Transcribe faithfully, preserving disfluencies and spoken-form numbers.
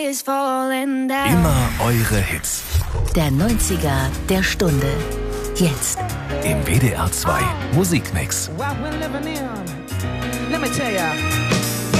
Immer eure Hits. Der neunziger der Stunde. Jetzt. Im W D R zwei Musikmix. What we're living in. Let me tell ya.